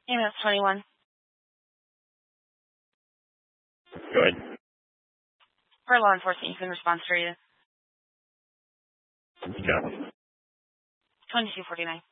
EMS 21. Go ahead. For law enforcement, you can respond for you. Yeah. 2249.